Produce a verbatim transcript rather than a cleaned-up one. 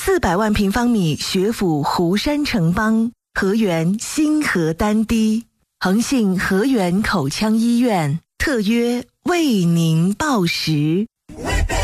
四百万平方米学府湖山城邦，河源新河丹堤，恒信河源口腔医院特约为您报时。